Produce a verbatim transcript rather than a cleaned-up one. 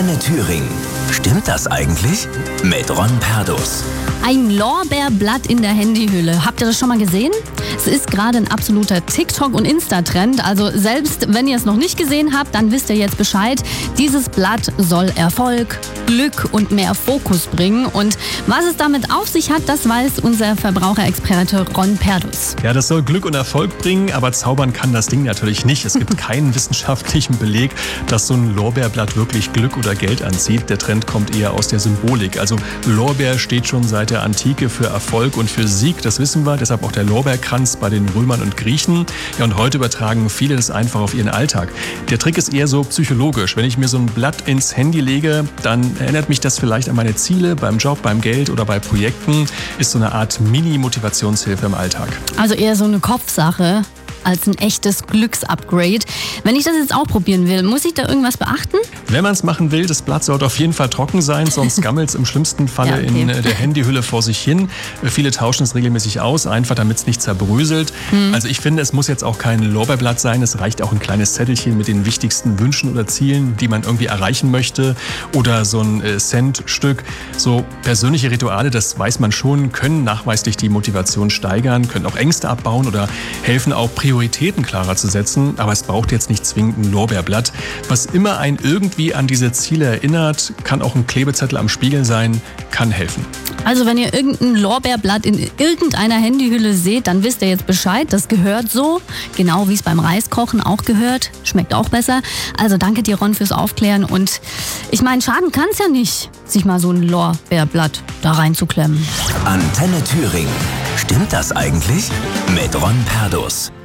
Antenne Thüringen. Stimmt das eigentlich? Mit Ron Perdus. Ein Lorbeerblatt in der Handyhülle. Habt ihr das schon mal gesehen? Es ist gerade ein absoluter TikTok- und Insta-Trend. Also selbst wenn ihr es noch nicht gesehen habt, dann wisst ihr jetzt Bescheid. Dieses Blatt soll Erfolg, Glück und mehr Fokus bringen. Und was es damit auf sich hat, das weiß unser Verbraucherexperte Ron Perdus. Ja, das soll Glück und Erfolg bringen, aber zaubern kann das Ding natürlich nicht. Es gibt keinen wissenschaftlichen Beleg, dass so ein Lorbeerblatt wirklich Glück oder Geld anzieht. Der Trend kommt eher aus der Symbolik. Also Lorbeer steht schon seit der Antike für Erfolg und für Sieg, das wissen wir. Deshalb auch der Lorbeerkranz bei den Römern und Griechen. Ja, und heute übertragen viele das einfach auf ihren Alltag. Der Trick ist eher so psychologisch. Wenn ich mir so ein Blatt ins Handy lege, dann erinnert mich das vielleicht an meine Ziele beim Job, beim Geld oder bei Projekten. Ist so eine Art Mini-Motivationshilfe im Alltag. Also eher so eine Kopfsache als ein echtes Glücksupgrade. Wenn ich das jetzt auch probieren will, muss ich da irgendwas beachten? Wenn man es machen will, das Blatt sollte auf jeden Fall trocken sein, sonst gammelt es im schlimmsten Falle ja, okay. in der Handyhülle vor sich hin. Viele tauschen es regelmäßig aus, einfach damit es nicht zerbröselt. Hm. Also ich finde, es muss jetzt auch kein Lorbeerblatt sein. Es reicht auch ein kleines Zettelchen mit den wichtigsten Wünschen oder Zielen, die man irgendwie erreichen möchte. Oder so ein Centstück. So persönliche Rituale, das weiß man schon, können nachweislich die Motivation steigern, können auch Ängste abbauen oder helfen auch Prioritäten Prioritäten klarer zu setzen, aber es braucht jetzt nicht zwingend ein Lorbeerblatt. Was immer einen irgendwie an diese Ziele erinnert, kann auch ein Klebezettel am Spiegel sein, kann helfen. Also wenn ihr irgendein Lorbeerblatt in irgendeiner Handyhülle seht, dann wisst ihr jetzt Bescheid, das gehört so, genau wie es beim Reiskochen auch gehört, schmeckt auch besser. Also danke dir, Ron, fürs Aufklären und ich meine, schaden kann es ja nicht, sich mal so ein Lorbeerblatt da reinzuklemmen. Antenne Thüringen. Stimmt das eigentlich? Mit Ron Perdus.